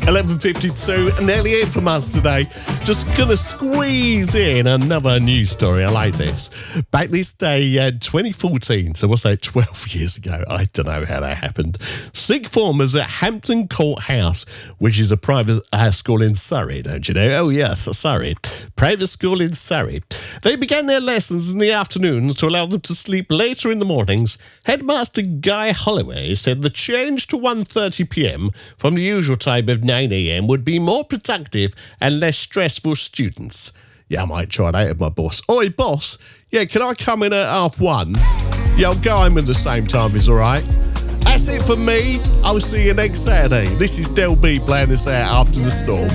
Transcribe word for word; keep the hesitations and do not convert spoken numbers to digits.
eleven fifty-two, nearly it from us today. Just gonna squeeze in another news story. I like this. Back this day, uh, twenty fourteen, so what's that, twelve years ago? I don't know how that happened. Sixth formers at Hampton Court House, which is a private uh, school in Surrey, don't you know? Oh, yes, Surrey. Private school in Surrey. They began their lessons in the afternoons to allow them to sleep later in the mornings. Headmaster Guy Holloway said the change to one thirty p.m. from the usual time of nine a.m. would be more productive and less stressful for students. Yeah, I might try that with my boss. Oi, boss, yeah, can I come in at half one? Yeah, I'll go home at the same time, is all right? That's it for me. I'll see you next Saturday. This is Del B playing this out after the storm.